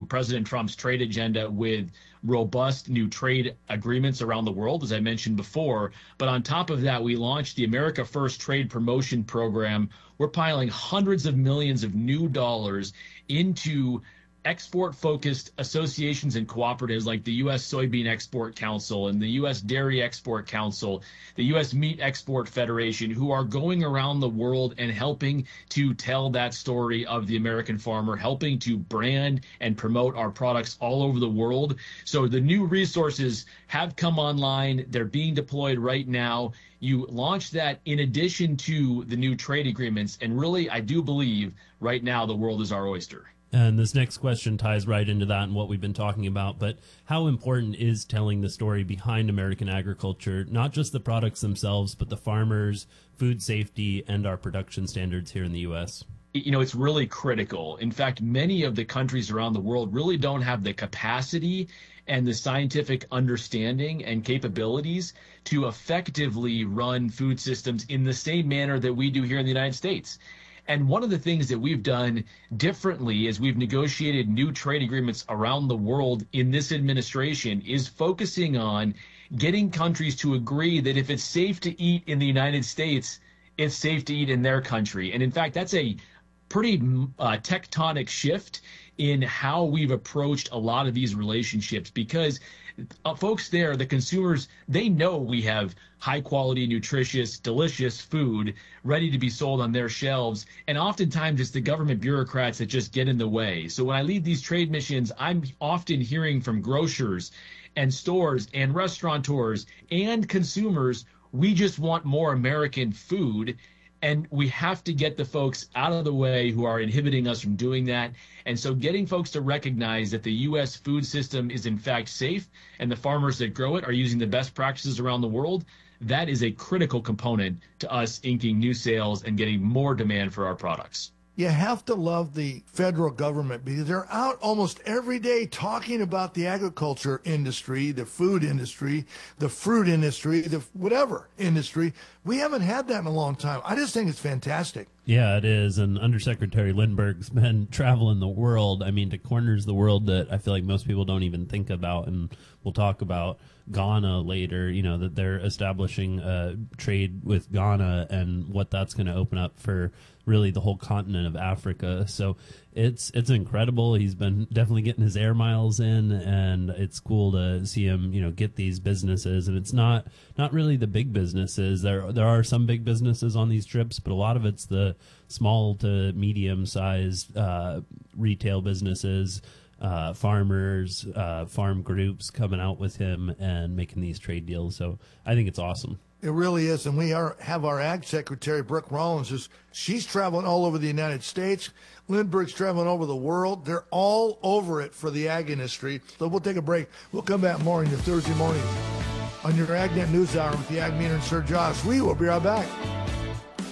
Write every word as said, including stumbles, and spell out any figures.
President Trump's trade agenda with robust new trade agreements around the world, as I mentioned before. But on top of that, we launched the America First Trade Promotion Program. We're piling hundreds of millions of new dollars into export-focused associations and cooperatives like the U S Soybean Export Council and the U S Dairy Export Council, the U S Meat Export Federation, who are going around the world and helping to tell that story of the American farmer, helping to brand and promote our products all over the world. So the new resources have come online. They're being deployed right now. You launch that in addition to the new trade agreements. And really, I do believe right now the world is our oyster. And this next question ties right into that and what we've been talking about. But how important is telling the story behind American agriculture, not just the products themselves, but the farmers, food safety, and our production standards here in the U S? You know, it's really critical. In fact, many of the countries around the world really don't have the capacity and the scientific understanding and capabilities to effectively run food systems in the same manner that we do here in the United States. And one of the things that we've done differently is we've negotiated new trade agreements around the world in this administration is focusing on getting countries to agree that if it's safe to eat in the United States, it's safe to eat in their country. And in fact, that's a pretty uh, tectonic shift in how we've approached a lot of these relationships, because uh, folks there, the consumers, they know we have high quality, nutritious, delicious food ready to be sold on their shelves. And oftentimes it's the government bureaucrats that just get in the way. So when I lead these trade missions, I'm often hearing from grocers and stores and restaurateurs and consumers, we just want more American food. And we have to get the folks out of the way who are inhibiting us from doing that. And so getting folks to recognize that the U S food system is in fact safe and the farmers that grow it are using the best practices around the world, that is a critical component to us inking new sales and getting more demand for our products. You have to love the federal government because they're out almost every day talking about the agriculture industry, the food industry, the fruit industry, the whatever industry. We haven't had that in a long time. I just think it's fantastic. Yeah, it is. And Undersecretary Lindbergh's been traveling the world. I mean, to corners of the world that I feel like most people don't even think about. And we'll talk about Ghana later, you know, that they're establishing a trade with Ghana and what that's going to open up for really the whole continent of Africa. So it's it's incredible. He's been definitely getting his air miles in, and it's cool to see him, you know, get these businesses. And it's not not really the big businesses. There there are some big businesses on these trips, but a lot of it's the small to medium sized uh, retail businesses, uh, farmers, uh, farm groups coming out with him and making these trade deals. So I think it's awesome. It really is. And we are have our Ag Secretary, Brooke Rollins, who's, she's traveling all over the United States. Lindbergh's traveling over the world. They're all over it for the ag industry. So we'll take a break. We'll come back more on your Thursday morning on your AgNet News Hour with the Ag Meter and Sir Josh. We will be right back.